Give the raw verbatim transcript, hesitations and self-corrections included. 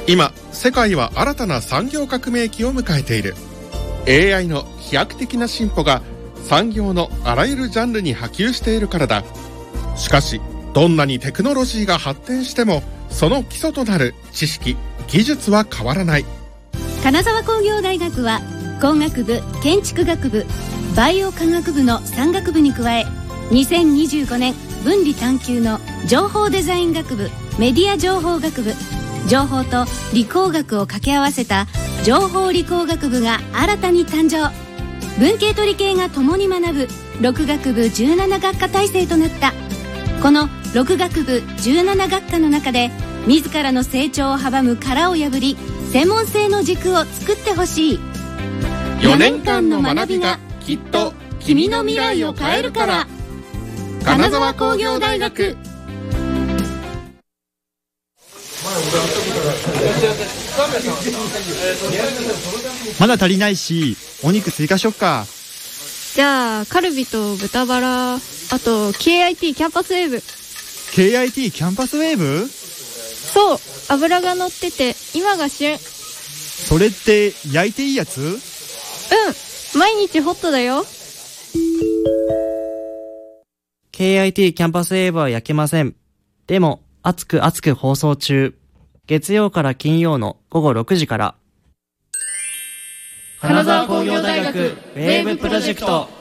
今世界は新たな産業革命期を迎えている。 エーアイ の飛躍的な進歩が産業のあらゆるジャンルに波及しているからだ。しかしどんなにテクノロジーが発展してもその基礎となる知識・技術は変わらない。 金沢工業大学は工学部、建築学部、バイオ科学部のさん学部に加え、にせんにじゅうごねん分離探究の情報デザイン学部、メディア情報学部、情報と理工学を掛け合わせた情報理工学部が新たに誕生。文系と理系が共に学ぶろく学部じゅうなな学科体制となった。このろく学部じゅうなな学科の中で自らの成長を阻む殻を破り、専門性の軸を作ってほしい。 よねんかんの学びがきっと君の未来を変えるから。金沢工業大学。 まだ足りないし、お肉追加しよっか。 じゃあカルビと豚バラ、あと ケーアイティー キャンパスウェーブ。 ケーアイティー キャンパスウェーブ？ そう、油が乗ってて今が旬。 それって焼いていいやつ？うん、 毎日ホットだよ。 ケーアイティー キャンパスウェーブは焼けません。でも熱く熱く放送中。月曜から金曜の午後ろくじから。 金沢工業大学ウェーブプロジェクト。